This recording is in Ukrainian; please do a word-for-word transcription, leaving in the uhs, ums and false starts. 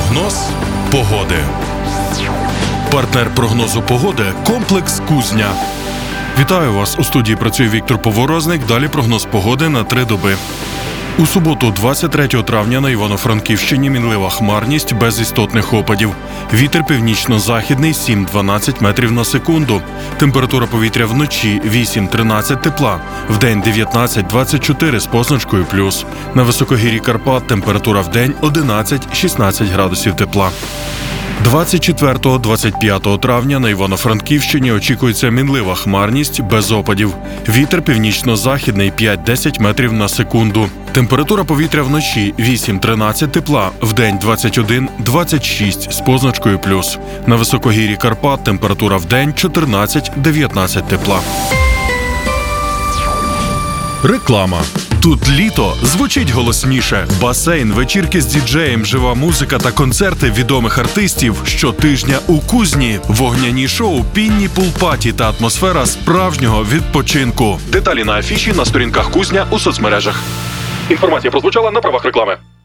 Прогноз погоди. Партнер прогнозу погоди – комплекс «Кузня». Вітаю вас! У студії працює Віктор Поворозник. Далі прогноз погоди на три доби. У суботу, двадцять третього травня, на Івано-Франківщині мінлива хмарність без істотних опадів. Вітер північно-західний сім-дванадцять метрів на секунду. Температура повітря вночі вісім-тринадцять тепла. Вдень дев'ятнадцять-двадцять чотири з позначкою плюс. На високогір'ї Карпат температура вдень одинадцять-шістнадцять градусів тепла. двадцять четвертого - двадцять п'ятого травня на Івано-Франківщині очікується мінлива хмарність без опадів. Вітер північно-західний п'ять-десять метрів на секунду. Температура повітря вночі вісім-тринадцять тепла, вдень двадцять один-двадцять шість з позначкою плюс. На високогір'ї Карпат температура вдень чотирнадцять-дев'ятнадцять тепла. Реклама. Тут літо звучить голосніше. Басейн, вечірки з діджеєм, жива музика та концерти відомих артистів щотижня у Кузні. Вогняні шоу, пінні пул-паті та атмосфера справжнього відпочинку. Деталі на афіші на сторінках Кузня у соцмережах. Інформація прозвучала на правах реклами.